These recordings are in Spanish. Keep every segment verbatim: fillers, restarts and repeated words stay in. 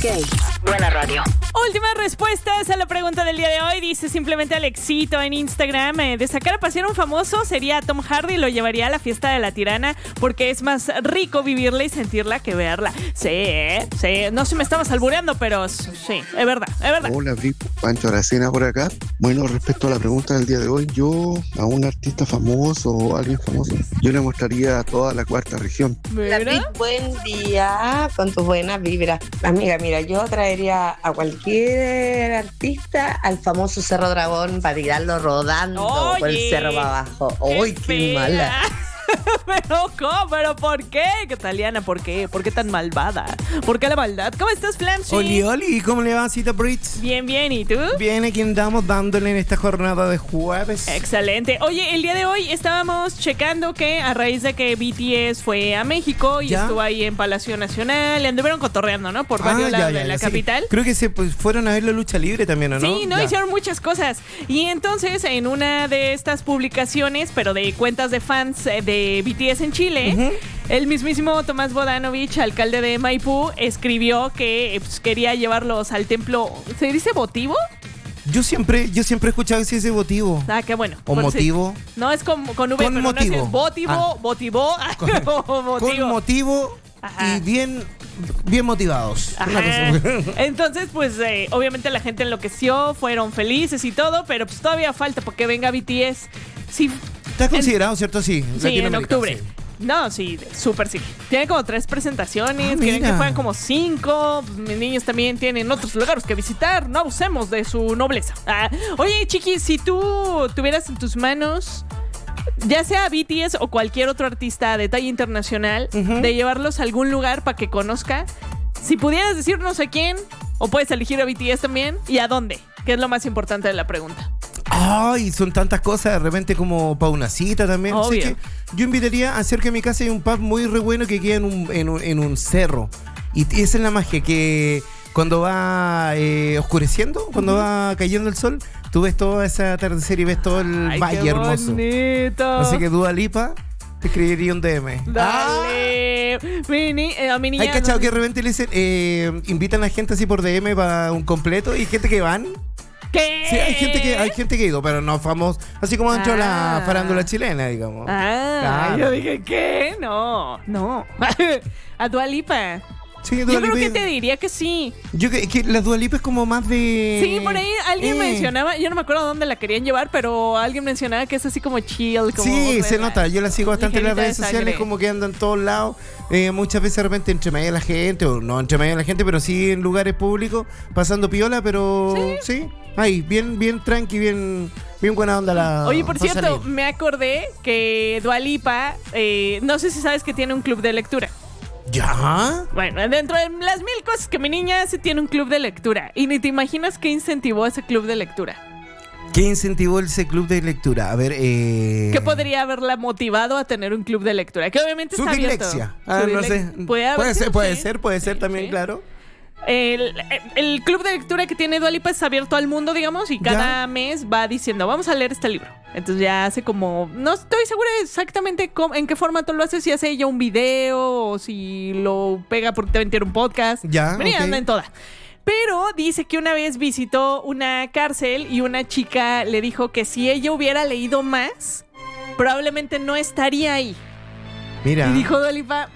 Buena radio. Últimas respuestas a la pregunta del día de hoy. Dice simplemente Alexito en Instagram. Eh, de sacar a pasear a un famoso sería Tom Hardy y lo llevaría a la fiesta de la tirana porque es más rico vivirla y sentirla que verla. Sí, eh, sí. No se me estabas albureando, pero sí, es verdad, es verdad. Hola, Pancho Aracena por acá. Bueno, respecto a la pregunta del día de hoy, yo a un artista famoso o alguien famoso, yo le mostraría a toda la cuarta región. David, buen día con tus buenas vibras. Amiga, mira, yo traería a cualquier artista al famoso Cerro Dragón para tirarlo rodando Oye, por el cerro para abajo. ¡Uy, qué, qué mala! Pero, ¿cómo? ¿Pero por qué? Italiana, ¿por qué? ¿Por qué tan malvada? ¿Por qué la maldad? ¿Cómo estás, Flamsy? Oli, Oli, ¿cómo le va, Cita Brits? Bien, bien, ¿y tú? Bien, aquí andamos dándole en esta jornada de jueves. Excelente. Oye, el día de hoy estábamos checando que a raíz de que B T S fue a México y ¿ya? estuvo ahí en Palacio Nacional, le anduvieron cotorreando, ¿no? Por varios ah, lados ya, ya, de la sí. capital. Creo que se pues, fueron a ver la lucha libre también, ¿o no? Sí, no, ya. hicieron muchas cosas. Y entonces, en una de estas publicaciones, pero de cuentas de fans de B T S en Chile, uh-huh. el mismísimo Tomás Bodanovich, alcalde de Maipú, escribió que pues, quería llevarlos al templo. ¿Se dice votivo? Yo siempre, yo siempre he escuchado que ese votivo. Ah, qué bueno. O motivo. Si, no, es con, con V, con pero motivo. no es votivo, ah. votivo. Con, motivo. Con motivo Ajá. y bien, bien motivados. Entonces, pues, eh, obviamente la gente enloqueció, fueron felices y todo, pero pues todavía falta porque venga B T S. Sí. ¿Está considerado, en, cierto? Sí. Sí, en octubre. Sí. No, sí, súper sí. Tiene como tres presentaciones, ah, quieren que fueran como cinco. Pues, mis niños también tienen otros lugares que visitar. No abusemos de su nobleza. Ah, oye, Chiqui, si tú tuvieras en tus manos, ya sea B T S o cualquier otro artista de talla internacional, uh-huh. de llevarlos a algún lugar para que conozca, si pudieras decirnos a quién, o puedes elegir a B T S también, y a dónde, que es lo más importante de la pregunta. Ay, son tantas cosas, de repente como para una cita también. Obvio. Así que yo invitaría a hacer que en mi casa hay un pub muy re bueno que queda en un, en un, en un cerro. Y esa es la magia, que cuando va eh, oscureciendo, cuando uh-huh. va cayendo el sol, tú ves toda esa atardecer y ves todo el Ay, valle qué hermoso. Bonito. Así que Dua Lipa, te escribiría un D M. Dale. Ah. Mi, ni, eh, a mi niña. ¿Hay cachado que de repente le dicen, eh, invitan a gente así por D M para un completo y hay gente que van? ¿Qué? Sí, hay gente que hay gente que ha ido, pero no famoso, así como dentro ah. de la farándula chilena, digamos. Ah, claro. Yo dije, ¿qué? No, no. A Dua Lipa. Sí, Dua Yo creo Lipa. Que te diría que sí. Yo que, que la Dua Lipa es como más de... Sí, por ahí alguien eh. mencionaba, yo no me acuerdo dónde la querían llevar, pero alguien mencionaba que es así como chill. Como sí, se nota, yo la sigo bastante en las redes sociales, como que anda en todos lados. Eh, muchas veces de repente entre medio de la gente, o no entre medio de la gente, pero sí en lugares públicos, pasando piola, pero sí, sí ahí, bien, bien tranqui, bien, bien buena onda la... Oye, por cierto, salir. Me acordé que Dua Lipa, eh, no sé si sabes que tiene un club de lectura. ¿Ya? Bueno, dentro de las mil cosas que mi niña hace, tiene un club de lectura. Y ni te imaginas qué incentivó ese club de lectura. ¿Qué incentivó ese club de lectura? A ver, eh... ¿qué podría haberla motivado a tener un club de lectura? Que obviamente está abierto. Su dislexia. Ah, no sé. Puede, puede ser, puede sí. ser, puede ser sí, también, sí. claro. El, el club de lectura que tiene Dua Lipa es abierto al mundo, digamos, y cada ¿Ya? mes va diciendo, vamos a leer este libro. Entonces ya hace como, no estoy segura exactamente cómo, en qué formato lo hace, si hace ella un video o si lo pega porque también tiene un podcast. Ya, Venía, okay. anda en toda. Pero dice que una vez visitó una cárcel y una chica le dijo que si ella hubiera leído más, probablemente no estaría ahí. Mira. Y dijo Dua Lipa,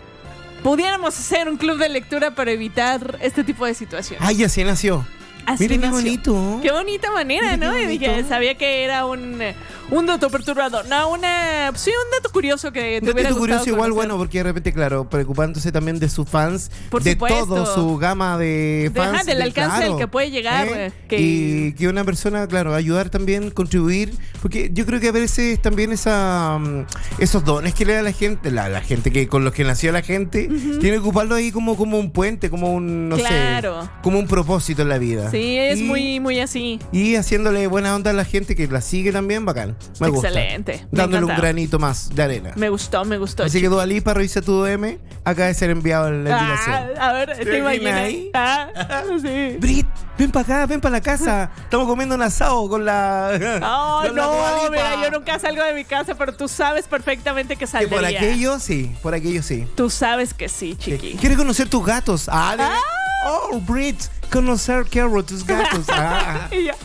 pudiéramos hacer un club de lectura para evitar este tipo de situaciones. Ay, así nació. Así Mira, qué nació. bonito. Qué bonita manera, Mira, ¿no? Y dije, sabía que era un, un dato perturbador. No, una... Sí, un dato curioso que te un hubiera dato curioso gustado igual, conocer. bueno, porque de repente, claro, preocupándose también de sus fans, Por de supuesto. todo su gama de fans. Ajá, del de, alcance claro, al que puede llegar. ¿eh? Que... Y que una persona, claro, ayudar también, contribuir, porque yo creo que a veces también esa esos dones que le da la gente, la, la gente que con los que nació la gente, uh-huh. tiene que ocuparlo ahí como, como un puente, como un, no claro. sé, como un propósito en la vida. Sí, es y, muy, muy así. Y haciéndole buena onda a la gente que la sigue también, bacán. Me gusta. Excelente. Dándole un granito más de arena. Me gustó, me gustó. Así chico. Que Dua Lipa, revisa tu D M, acaba de ser enviado en la invitación. Ah, a ver, ¿te imaginas? Ahí? Ah, sí. Brit, ven para acá, ven para la casa. Estamos comiendo un asado con la... Oh, con no, la mira, yo nunca salgo de mi casa, pero tú sabes perfectamente que saldría. Que por aquello sí, por aquello sí. Tú sabes que sí, chiqui. ¿Quieres conocer tus gatos? Ah, de... ah Oh, Brit, conocer quiero tus gatos. Ah. Y yo,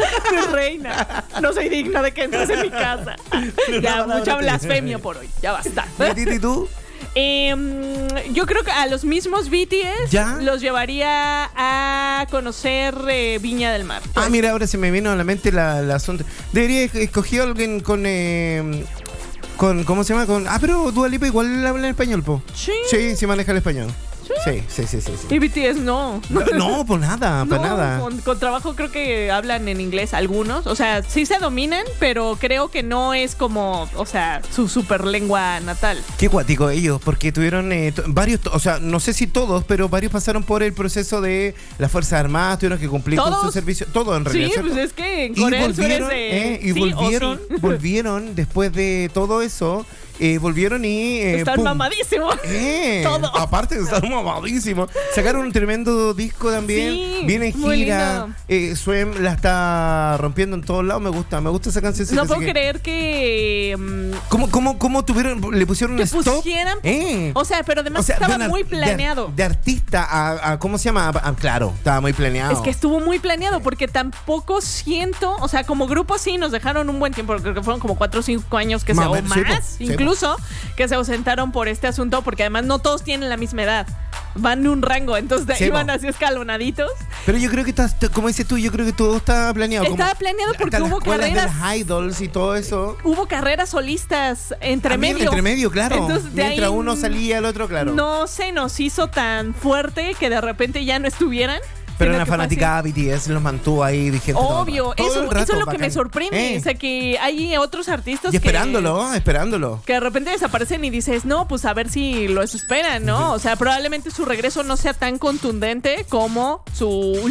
mi reina, no soy digna de que entres en mi casa. Ya, mucha blasfemia por hoy. Ya basta. ¿Y tú? Eh, yo creo que a los mismos B T S ¿Ya? los llevaría a conocer eh, Viña del Mar. Ah, mira, ahora se me vino a la mente la, la asunto. Debería escoger a alguien con... Eh, con ¿cómo se llama? Con, ah, pero Dua Lipa igual habla en español, po. Sí. Sí, sí maneja el español. Sí, sí, sí, sí, sí. Y B T S no. No, no pues nada, para No, nada. Con, con trabajo creo que hablan en inglés algunos. O sea, sí se dominan, pero creo que no es como, o sea, su super lengua natal. Qué cuático ellos, porque tuvieron eh, t- varios, o sea, no sé si todos, pero varios pasaron por el proceso de las Fuerzas Armadas, tuvieron que cumplir ¿Todos? con su servicio. Todo en realidad. Sí, ¿cierto? pues es que en Y Corea del Sur es volvieron, de eh, y sí volvieron, o sí. volvieron después de todo eso, eh, volvieron y eh, Están ¡pum! mamadísimos. Eh, Todo. Aparte de estar mamadísimos. Sacaron un tremendo disco también. Sí, Viene en muy gira. lindo. Eh, Suem la está rompiendo en todos lados. Me gusta, me gusta esa canción. No puedo creer que mm, ¿Cómo, cómo, cómo tuvieron, le pusieron que un stop? pusieran. Eh. O sea, pero además O sea, de estaba un ar- muy de- planeado. De, artista a, a- ¿cómo se llama? A- a- claro, estaba muy planeado. Es que estuvo muy planeado porque tampoco siento, o sea, como grupo sí nos dejaron un buen tiempo, creo que fueron como cuatro o cinco años que Más se, o o menos, sí, más, po, sí, incluso, que se ausentaron por este asunto, porque además no todos tienen la misma edad. Van en un rango, entonces Sí, iban po. así escalonaditos. Pero yo creo que estás, como dices tú, yo creo que todo está planeado. como Estaba planeado porque hasta las hubo escuelas de carreras. las idols y todo eso. Hubo carreras solistas entre También medio. entre medio, claro. Entonces, de Mientras ahí uno salía, el otro, claro. No se nos hizo tan fuerte que de repente ya no estuvieran. Pero sino una que fue fanaticada así. B T S los mantuvo ahí vigentes. todo el Obvio, rato. Todo eso, el rato, eso es lo que bacán. me sorprende. Eh, O sea, que hay otros artistas y esperándolo, que, esperándolo. que de repente desaparecen y dices, no, pues a ver si los esperan, ¿no? O sea, probablemente su regreso no sea tan contundente como su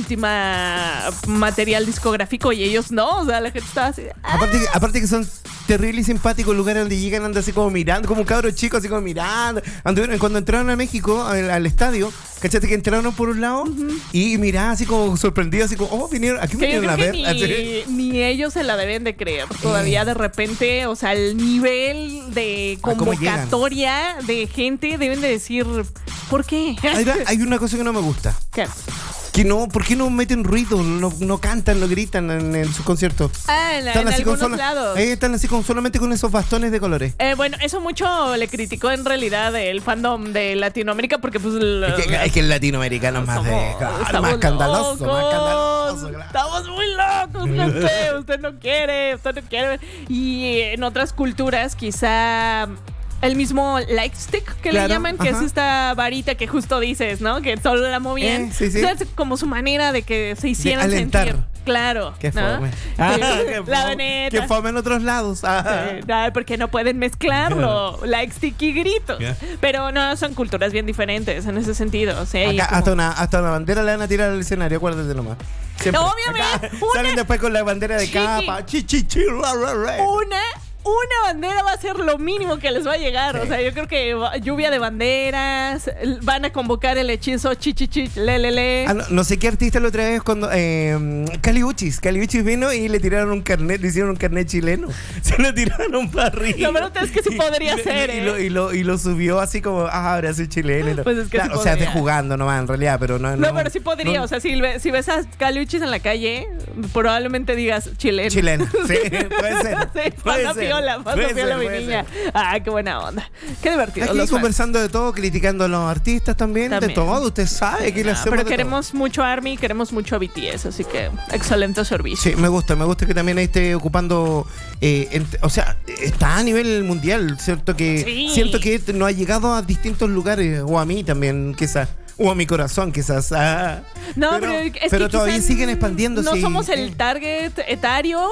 última material discográfico y ellos no. O sea, la gente estaba así. "Ah". Aparte, que- aparte que son terribles y simpáticos lugares donde llegan, andan así como mirando, como un cabro chico, así como mirando. Anduvieron- cuando entraron a México, al, al estadio, ¿cachate? Que entraron por un lado y miraban así como sorprendidos, así como, oh, vinieron, aquí Que yo vinieron a creo ver. que Así. ni, ni ellos se la deben de creer. Todavía de repente, o sea, el nivel de Ah, ¿cómo llegan? convocatoria de gente deben de decir, ¿por qué? Hay, hay una cosa que no me gusta. ¿Qué? Que no, ¿por qué no meten ruido? No, no cantan, no gritan en, en sus conciertos. Ah, en, Están en así con algunos sola- lados. eh, están así con solamente con esos bastones de colores. Eh, bueno, eso mucho le criticó en realidad el fandom de Latinoamérica porque pues... el- Es que, es que el latinoamericano es más, de, Somos- claro, estamos más escandaloso, locos, más escandaloso. Claro. Estamos muy locos, gente. Usted no quiere, usted no quiere. Y en otras culturas, quizá el mismo light stick que Claro, le llaman, que ajá. es esta varita que justo dices, ¿no? Que solo la movían. Eh, sí, sí. O sea, es como su manera de que se hicieran alentar. sentir. Claro. Qué ¿no? fome. Sí, Ah, qué la fome. neta. Qué fome en otros lados. Ah. Sí, no, porque no pueden mezclarlo, like stick y gritos. Yeah. Pero no, son culturas bien diferentes en ese sentido. O sea, y Acá como- hasta, una, hasta una bandera le van a tirar al escenario, acuérdate nomás. Siempre. Obviamente, Acá una- salen después con la bandera de Chiqui. capa. Chi, chi, chi, ra, ra, ra. una, una bandera va a ser lo mínimo que les va a llegar. O sea, yo creo que va- lluvia de banderas, l- van a convocar el hechizo chichichi, le, le, le. Ah, no, no sé qué artista la otra vez cuando eh, Caliuchis, Caliuchis vino y le tiraron un carnet, le hicieron un carnet chileno. Se lo tiraron para arriba. Lo verdad es que sí podría Y- y- ser, y, ¿eh? lo, y, lo, y lo subió así como, ah, ahora soy chileno. y todo. Pues es que sí Claro, o sea, de podría. jugando nomás en realidad, pero no. No, pero sí podría. no- O sea, si, ve- si ves a Caliuchis en la calle, probablemente digas chileno. Chileno, sí, puede ser. Sí, puede pasa ser, piola, pasa puede piola ser, mi puede niña. ser. Ah, qué buena onda. Qué divertido. Aquí los fans. conversando de todo, criticando a los artistas también, También. de todo. Usted sabe que le Ah, hacemos pero de queremos mucho a ARMY, queremos mucho a B T S, así que excelente servicio. todo. Sí, me gusta, me gusta que también esté ocupando, eh, ent- o sea, está a nivel mundial, cierto que Sí. siento que no ha llegado a distintos lugares, o a mí también, quizás, o a mi corazón, quizás. Ah. No, pero, pero, es pero que todavía quizá siguen expandiéndose. No y- somos el target etario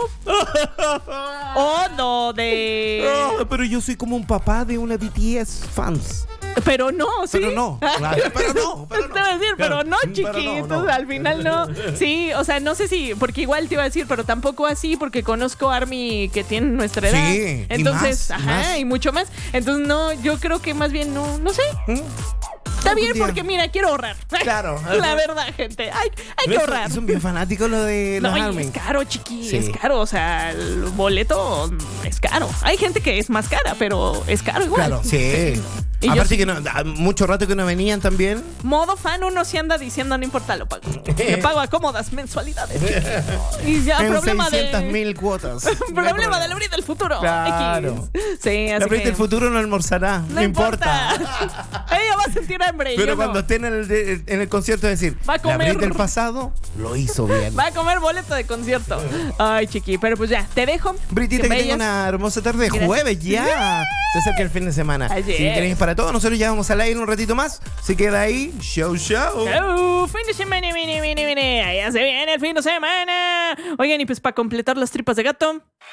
o no de. Ah, pero yo soy como un papá de una B T S fans. Pero no, sí. Pero no, claro, pero no, pero no. Te iba a decir, pero no, Pero chiqui. no, Entonces, no. al final no. Sí, o sea, no sé si, porque igual te iba a decir, pero tampoco así, porque conozco a ARMY que tiene nuestra edad. Sí, y Entonces, más, y ajá, más. y mucho más. Entonces, no, yo creo que más bien no, no sé. ¿Mm? Está Algún bien día. porque, mira, quiero ahorrar. Claro. La verdad, gente. Hay, hay que Son- ahorrar. Son bien fanáticos lo de los No, y ARMY. es caro, chiqui, Sí. es caro. O sea, el boleto es caro. Hay gente que es más cara, pero es caro igual. Claro, sí. Y Aparte yo, que no, da mucho rato que no venían también. modo fan, uno sí anda diciendo, no importa, lo pago. Le pago a cómodas mensualidades. Y ya, en problema seiscientas de... mil cuotas. problema de la brida del futuro. Claro. X. Sí, así La brida que... del futuro no almorzará. No, No importa. importa. Ella va a sentir hambre. Pero yo cuando no. esté en el, de- en el concierto decir, Va a comer. la Brit del pasado lo hizo bien. Va a comer boleto de concierto. Ay, chiqui, pero pues ya, te dejo. Britita, que vayas. tenga una hermosa tarde de Gracias. jueves ya. Se acerca el fin de semana. Así Si es. queréis para todos, nosotros ya vamos al aire un ratito más. Se queda ahí. Show, show. Chau, fin de semana, viene, viene, viene. Allá se viene el fin de semana. Oigan, y pues para completar las tripas de gato,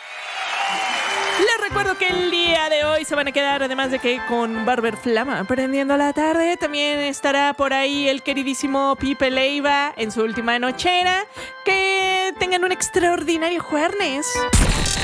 les recuerdo que el día de hoy se van a quedar, además de que con Barber Flama prendiendo la tarde, también estará por ahí el queridísimo Pipe Leiva en su última nochera. Que tengan un extraordinario jueves.